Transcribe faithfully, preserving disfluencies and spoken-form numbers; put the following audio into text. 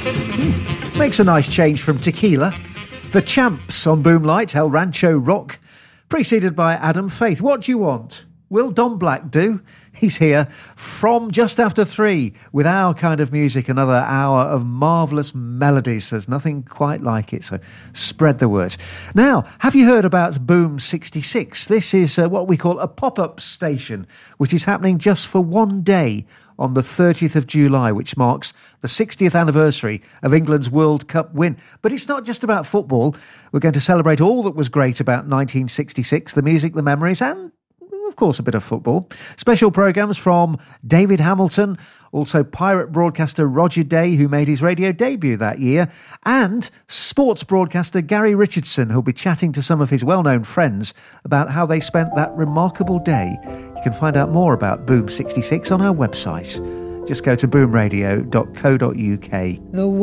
Makes a nice change from Tequila. The Champs on Boomlight, El Rancho Rock, preceded by Adam Faith. What do you want? Will Don Black do? He's here from just after three with our kind of music, another hour of marvellous melodies. There's nothing quite like it, so spread the word. Now, have you heard about Boom sixty-six? This is uh, what we call a pop-up station, which is happening just for one day on the thirtieth of July, which marks the sixtieth anniversary of England's World Cup win. But it's not just about football. We're going to celebrate all that was great about nineteen sixty-six, the music, the memories, and of course, a bit of football. Special programmes from David Hamilton, also pirate broadcaster Roger Day, who made his radio debut that year, and sports broadcaster Gary Richardson, who'll be chatting to some of his well-known friends about how they spent that remarkable day. You can find out more about Boom sixty-six on our website. Just go to boom radio dot co dot uk. The